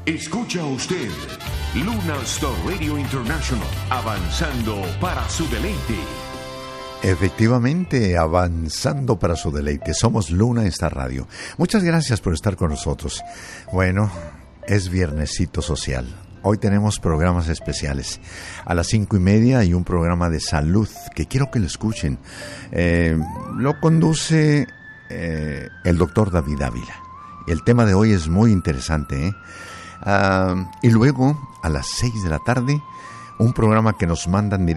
Escucha usted Luna Star Radio International, avanzando para su deleite. Efectivamente, avanzando para su deleite. Somos Luna Star Radio. Muchas gracias por estar con nosotros. Bueno, es viernesito social. Hoy tenemos programas especiales. A las 5:30 hay un programa de salud que quiero que lo escuchen. Lo conduce el doctor David Ávila. El tema de hoy es muy interesante, y luego, a las 6 de la tarde, un programa que nos mandan